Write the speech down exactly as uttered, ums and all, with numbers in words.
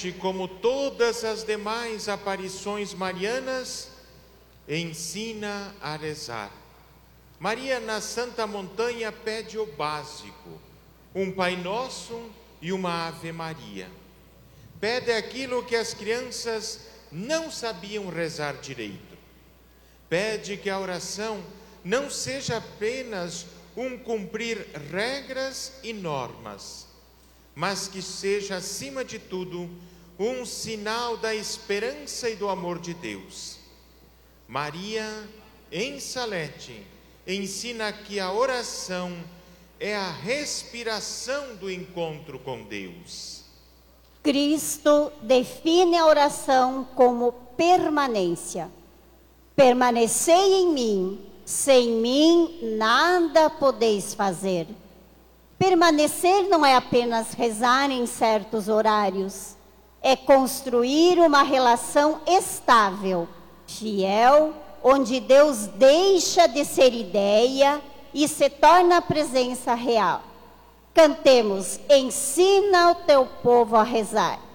Salete, como todas as demais aparições marianas, ensina a rezar. Maria, na Santa Montanha, pede o básico, um Pai Nosso e uma Ave Maria. Pede aquilo que as crianças não sabiam rezar direito. Pede que a oração não seja apenas um cumprir regras e normas, mas que seja, acima de tudo, um sinal da esperança e do amor de Deus. Maria, em Salete, ensina que a oração é a respiração do encontro com Deus. Cristo define a oração como permanência. Permanecei em mim, sem mim nada podeis fazer. Permanecer não é apenas rezar em certos horários, é construir uma relação estável, fiel, onde Deus deixa de ser ideia e se torna a presença real. Cantemos, ensina o teu povo a rezar.